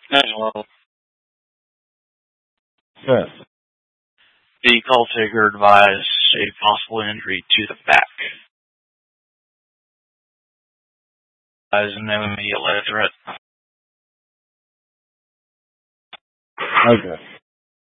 Hello. Yes. The call taker advised a possible injury to the back. As no immediate life threat. Okay.